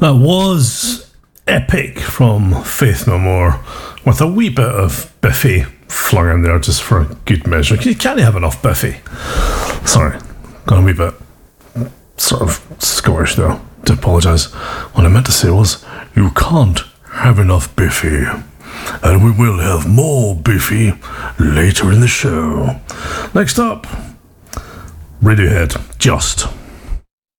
That was Epic from Faith No More, with a wee bit of Biffy flung in there just for good measure. You can't have enough Biffy. Sorry, got a wee bit sort of Scottish there. To apologise. What I meant to say was, you can't have enough Biffy. And we will have more Biffy later in the show. Next up, Radiohead, Just.